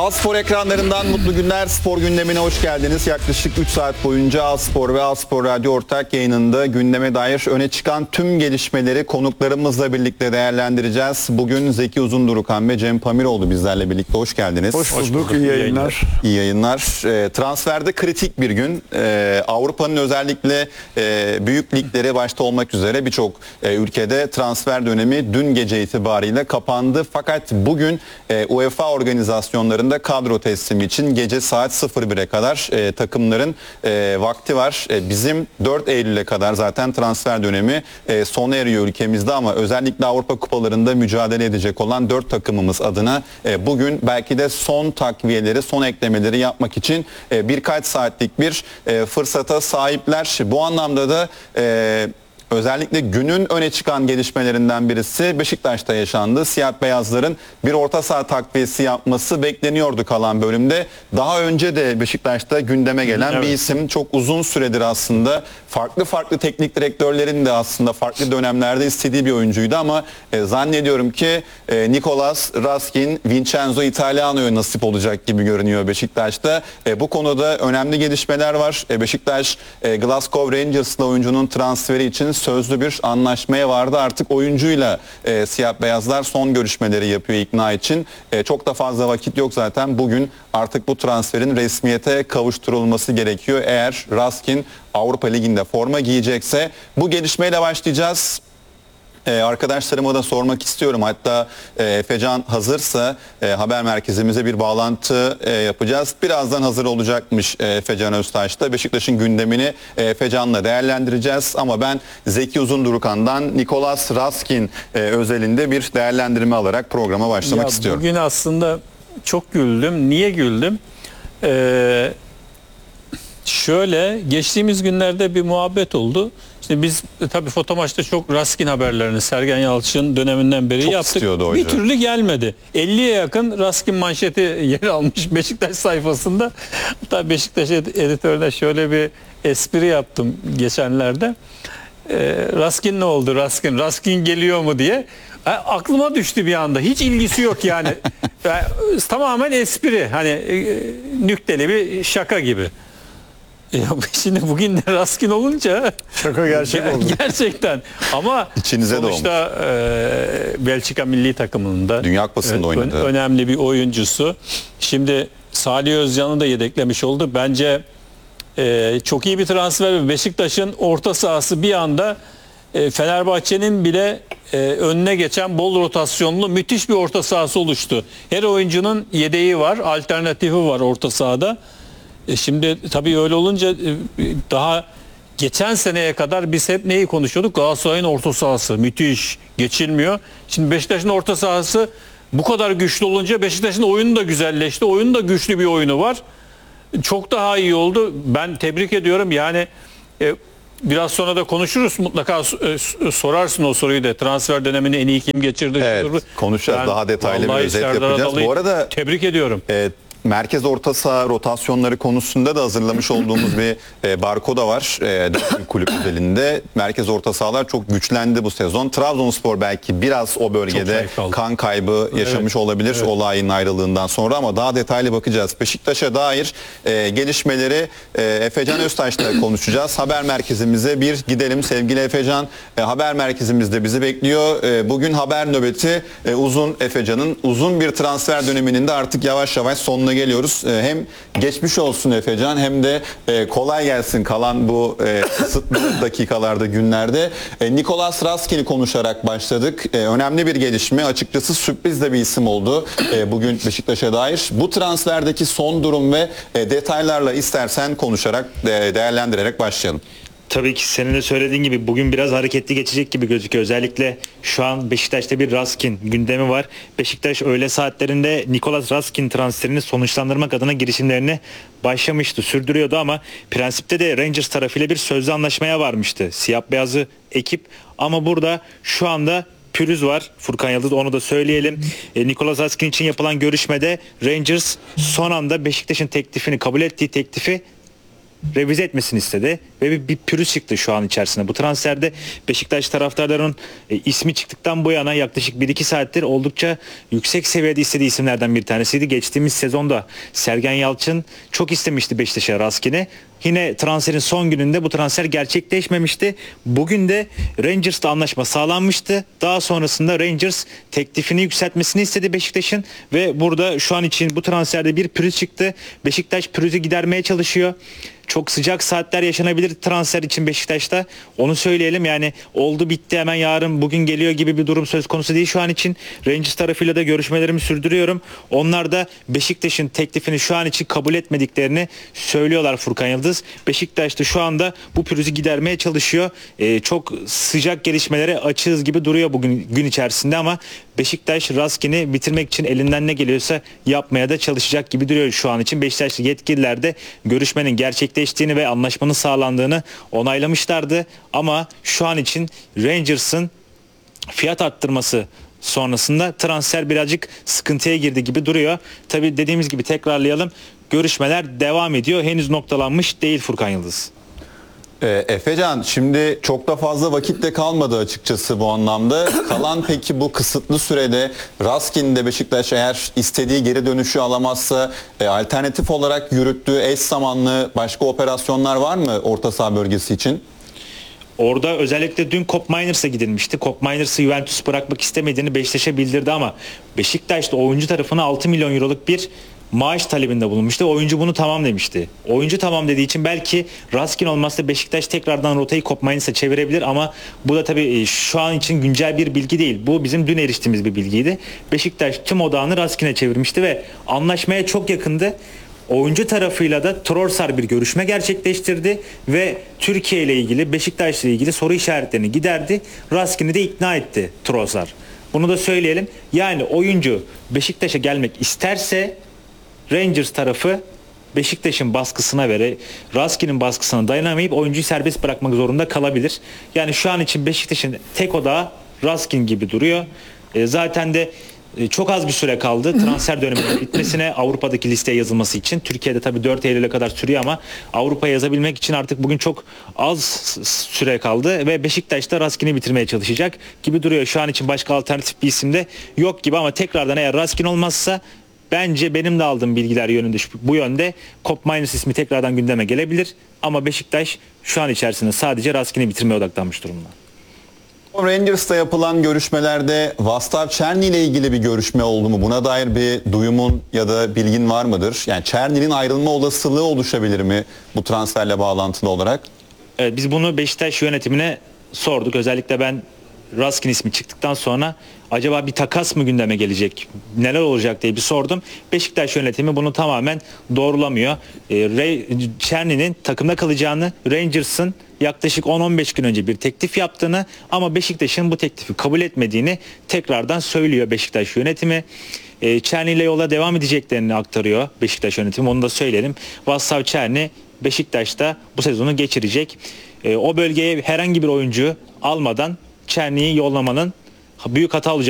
A-Spor ekranlarından mutlu günler. Spor gündemine hoş geldiniz. Yaklaşık 3 saat boyunca A-Spor ve A-Spor Radyo ortak yayınında gündeme dair öne çıkan tüm gelişmeleri konuklarımızla birlikte değerlendireceğiz. Bugün Zeki Uzundurukan ve Cem Pamiroğlu bizlerle birlikte. Hoş geldiniz. Hoş bulduk. İyi yayınlar. İyi yayınlar. Transferde kritik bir gün. Avrupa'nın özellikle büyük ligleri başta olmak üzere birçok ülkede transfer dönemi dün gece itibariyle kapandı. Fakat bugün UEFA organizasyonlarında kadro teslimi için gece saat 01'e kadar takımların vakti var. Bizim 4 Eylül'e kadar zaten transfer dönemi sona eriyor ülkemizde ama özellikle Avrupa kupalarında mücadele edecek olan 4 takımımız adına bugün belki de son takviyeleri, son eklemeleri yapmak için birkaç saatlik bir fırsata sahipler. Bu anlamda da özellikle günün öne çıkan gelişmelerinden birisi Beşiktaş'ta yaşandı. Siyah beyazların bir orta saha takviyesi yapması bekleniyordu kalan bölümde. Daha önce de Beşiktaş'ta gündeme gelen bir isim. Çok uzun süredir aslında farklı teknik direktörlerin de aslında farklı dönemlerde istediği bir oyuncuydu ama zannediyorum ki Nicolas Raskin, Vincenzo Italiano'ya nasip olacak gibi görünüyor Beşiktaş'ta. Bu konuda önemli gelişmeler var. Beşiktaş Glasgow Rangers'la oyuncunun transferi için sözlü bir anlaşmaya vardı. Artık oyuncuyla siyah beyazlar son görüşmeleri yapıyor ikna için. Çok da fazla vakit yok zaten. Bugün artık bu transferin resmiyete kavuşturulması gerekiyor. Eğer Raskin Avrupa Ligi'nde forma giyecekse bu gelişmeyle başlayacağız. Arkadaşlarıma da sormak istiyorum. Hatta Efecan hazırsa haber merkezimize bir bağlantı yapacağız. Birazdan hazır olacakmış Efecan Öztaş'ta. Beşiktaş'ın gündemini Efecan'la değerlendireceğiz. Ama ben Zeki Uzundurukan'dan Nicolas Raskin özelinde bir değerlendirme alarak programa başlamak istiyorum. Bugün aslında çok güldüm. Niye güldüm? Şöyle geçtiğimiz günlerde bir muhabbet oldu. Şimdi biz tabii Fotomaç'ta çok Raskin haberlerini Sergen Yalçın döneminden beri çok yaptık. Bir türlü gelmedi. 50'ye yakın Raskin manşeti yer almış Beşiktaş sayfasında. Hatta Beşiktaş editörüne şöyle bir espri yaptım geçenlerde. Raskin ne oldu Raskin? Raskin geliyor mu diye. Aklıma düştü bir anda. Hiç ilgisi yok yani. Tamamen espri. Hani nükteli bir şaka gibi. Şimdi bugün de Raskin olunca şaka gerçek oldu. Gerçekten. Ama İçinize sonuçta Belçika milli takımında Dünya Kupası'nda oynadı. Önemli bir oyuncusu. Şimdi Salih Özcan'ı da yedeklemiş oldu. Bence çok iyi bir transfer. Beşiktaş'ın orta sahası bir anda Fenerbahçe'nin bile önüne geçen bol rotasyonlu müthiş bir orta sahası oluştu. Her oyuncunun yedeği var, alternatifi var orta sahada. Şimdi tabii öyle olunca daha geçen seneye kadar biz hep neyi konuşuyorduk? Galatasaray'ın orta sahası müthiş, geçilmiyor. Şimdi Beşiktaş'ın orta sahası bu kadar güçlü olunca Beşiktaş'ın oyunu da güzelleşti. Oyunun da güçlü bir oyunu var. Çok daha iyi oldu. Ben tebrik ediyorum. Yani biraz sonra da konuşuruz. Mutlaka sorarsın o soruyu da. Transfer dönemini en iyi kim geçirdi? Evet, konuşacağız. Daha detaylı bir özet yapacağız. Bu arada tebrik ediyorum. Merkez orta saha rotasyonları konusunda da hazırlamış olduğumuz bir barkoda var kulüp özelinde. Merkez orta sahalar çok güçlendi bu sezon. Trabzonspor belki biraz o bölgede kan kaybı yaşamış olabilir olayın ayrılığından sonra ama daha detaylı bakacağız. Beşiktaş'a dair gelişmeleri Efecan Öztaş'la konuşacağız. Haber merkezimize bir gidelim sevgili Efecan. Haber merkezimizde bizi bekliyor. Bugün haber nöbeti Efecan'ın uzun bir transfer döneminin de artık yavaş yavaş sonuna geliyoruz. Hem geçmiş olsun Efecan hem de kolay gelsin kalan bu kısıtlı dakikalarda, günlerde. Nicolas Raskin'i konuşarak başladık. Önemli bir gelişme. Açıkçası sürpriz de bir isim oldu bugün Beşiktaş'a dair. Bu transferdeki son durum ve detaylarla istersen konuşarak, değerlendirerek başlayalım. Tabii ki senin de söylediğin gibi bugün biraz hareketli geçecek gibi gözüküyor. Özellikle şu an Beşiktaş'ta bir Raskin gündemi var. Beşiktaş öğle saatlerinde Nicolas Raskin transferini sonuçlandırmak adına girişimlerini başlamıştı, sürdürüyordu ama prensipte de Rangers tarafıyla bir sözlü anlaşmaya varmıştı. Siyah beyazı ekip ama burada şu anda pürüz var. Furkan Yıldız, onu da söyleyelim. Nicolas Raskin için yapılan görüşmede Rangers son anda Beşiktaş'ın teklifini kabul ettiği teklifi revize etmesini istedi ve bir pürüz çıktı şu an içerisinde. Bu transferde Beşiktaş taraftarlarının ismi çıktıktan bu yana yaklaşık 1-2 saattir oldukça yüksek seviyede istediği isimlerden bir tanesiydi. Geçtiğimiz sezonda Sergen Yalçın çok istemişti Beşiktaş'a Raskin'i. Yine transferin son gününde bu transfer gerçekleşmemişti. Bugün de Rangers'la anlaşma sağlanmıştı. Daha sonrasında Rangers teklifini yükseltmesini istedi Beşiktaş'ın ve burada şu an için bu transferde bir pürüz çıktı. Beşiktaş pürüzü gidermeye çalışıyor. Çok sıcak saatler yaşanabilir transfer için Beşiktaş'ta. Onu söyleyelim, yani oldu bitti hemen yarın bugün geliyor gibi bir durum söz konusu değil şu an için. Rangers tarafıyla da görüşmelerimi sürdürüyorum. Onlar da Beşiktaş'ın teklifini şu an için kabul etmediklerini söylüyorlar Furkan Yıldız. Beşiktaş da şu anda bu pürüzü gidermeye çalışıyor. Çok sıcak gelişmelere açığız gibi duruyor bugün gün içerisinde ama Beşiktaş Raskin'i bitirmek için elinden ne geliyorsa yapmaya da çalışacak gibi duruyor şu an için. Beşiktaşlı yetkililer de görüşmenin gerçekleştiğini ve anlaşmanın sağlandığını onaylamışlardı. Ama şu an için Rangers'ın fiyat arttırması sonrasında transfer birazcık sıkıntıya girdi gibi duruyor. Tabii dediğimiz gibi tekrarlayalım. Görüşmeler devam ediyor. Henüz noktalanmış değil Furkan Yıldız. Efecan, şimdi çok da fazla vakit de kalmadı açıkçası bu anlamda. Kalan peki bu kısıtlı sürede Raskin'de Beşiktaş eğer istediği geri dönüşü alamazsa alternatif olarak yürüttüğü eş zamanlı başka operasyonlar var mı orta saha bölgesi için? Orada özellikle dün Koopmeiners'a gidilmişti. Koopmeiners'ı Juventus bırakmak istemediğini Beşiktaş'a bildirdi ama Beşiktaş da oyuncu tarafına 6 milyon euroluk bir maaş talebinde bulunmuştu. Oyuncu bunu tamam demişti. Oyuncu tamam dediği için belki Raskin olmazsa Beşiktaş tekrardan rotayı Koopmeiners'a çevirebilir ama bu da tabii şu an için güncel bir bilgi değil. Bu bizim dün eriştiğimiz bir bilgiydi. Beşiktaş tüm odağını Raskin'e çevirmişti ve anlaşmaya çok yakındı. Oyuncu tarafıyla da Trossard bir görüşme gerçekleştirdi ve Türkiye ile ilgili, Beşiktaş ile ilgili soru işaretlerini giderdi. Raskin'i de ikna etti Trossard. Bunu da söyleyelim. Yani oyuncu Beşiktaş'a gelmek isterse Rangers tarafı Beşiktaş'ın baskısına ve Raskin'in baskısına dayanamayıp oyuncuyu serbest bırakmak zorunda kalabilir. Yani şu an için Beşiktaş'ın tek odağı Raskin gibi duruyor. Zaten de çok az bir süre kaldı transfer döneminin bitmesine, Avrupa'daki listeye yazılması için. Türkiye'de tabii 4 Eylül'e kadar sürüyor ama Avrupa'ya yazabilmek için artık bugün çok az süre kaldı ve Beşiktaş da Raskin'i bitirmeye çalışacak gibi duruyor. Şu an için başka alternatif bir isim de yok gibi ama tekrardan eğer Raskin olmazsa bence benim de aldığım bilgiler yönünde bu yönde Koopmeiners ismi tekrardan gündeme gelebilir ama Beşiktaş şu an içerisinde sadece Raskin'i bitirmeye odaklanmış durumda. Rangers'ta yapılan görüşmelerde Vaslav Černý ile ilgili bir görüşme oldu mu? Buna dair bir duyumun ya da bilgin var mıdır? Yani Černy'nin ayrılma olasılığı oluşabilir mi bu transferle bağlantılı olarak? Evet, biz bunu Beşiktaş yönetimine sorduk. Özellikle ben Raskin ismi çıktıktan sonra acaba bir takas mı gündeme gelecek, neler olacak diye bir sordum. Beşiktaş yönetimi bunu tamamen doğrulamıyor. Černy'nin takımda kalacağını, Rangers'ın yaklaşık 10-15 gün önce bir teklif yaptığını ama Beşiktaş'ın bu teklifi kabul etmediğini tekrardan söylüyor Beşiktaş yönetimi. Černy ile yola devam edeceklerini aktarıyor Beşiktaş yönetimi, onu da söyleyelim. Vaslav Černý Beşiktaş'ta bu sezonu geçirecek. O bölgeye herhangi bir oyuncu almadan Černy'yi yollamanın büyük hata olacak.